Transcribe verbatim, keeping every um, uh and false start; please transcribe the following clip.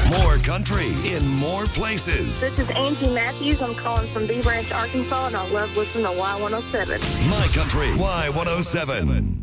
More country in more places. This is Angie Matthews. I'm calling from B Branch, Arkansas, and I love listening to Y one oh seven. My Country Y one oh seven.